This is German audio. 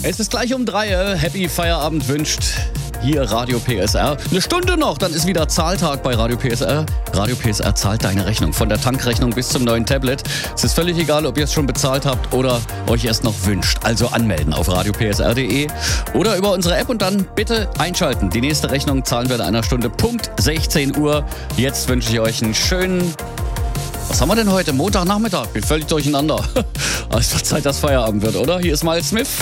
Es ist gleich um 3. Happy Feierabend wünscht hier Radio PSR. Eine Stunde noch, dann ist wieder Zahltag bei Radio PSR. Radio PSR zahlt deine Rechnung. Von der Tankrechnung bis zum neuen Tablet. Es ist völlig egal, ob ihr es schon bezahlt habt oder euch erst noch wünscht. Also anmelden auf radiopsr.de oder über unsere App und dann bitte einschalten. Die nächste Rechnung zahlen wir in einer Stunde. Punkt 16 Uhr. Jetzt wünsche ich euch einen schönen... Was haben wir denn heute? Montagnachmittag. Bin völlig durcheinander. Aber es wird Zeit, dass Feierabend wird, oder? Hier ist Miles Smith.